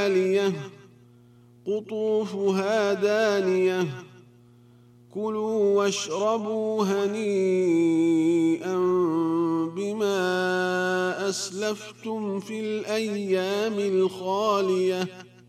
عالية قطوفها دانية كلوا واشربوا هنيئا بما أسلفتم في الأيام الخالية